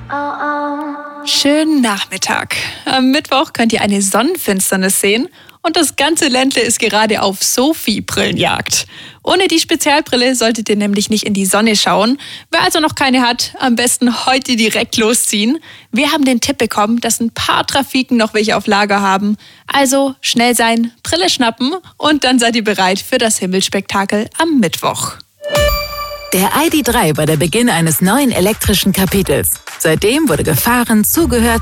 Schönen Nachmittag. Am Mittwoch könnt ihr eine Sonnenfinsternis sehen und das ganze Ländle ist gerade auf Sophie-Brillenjagd. Ohne die Spezialbrille solltet ihr nämlich nicht in die Sonne schauen. Wer also noch keine hat, am besten heute direkt losziehen. Wir haben den Tipp bekommen, dass ein paar Trafiken noch welche auf Lager haben. Also schnell sein, Brille schnappen und dann seid ihr bereit für das Himmelspektakel am Mittwoch. Der ID.3 war der Beginn eines neuen elektrischen Kapitels. Seitdem wurde gefahren, zugehört,